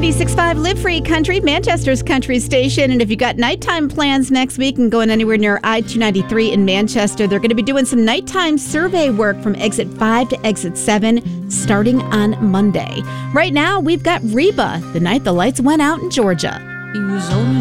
96.5 Live Free Country, Manchester's country station. And if you got nighttime plans next week and going anywhere near I-293 in Manchester, they're going to be doing some nighttime survey work from exit 5 to exit 7 starting on Monday. Right now, we've got Reba, The Night the Lights Went Out in Georgia. He was only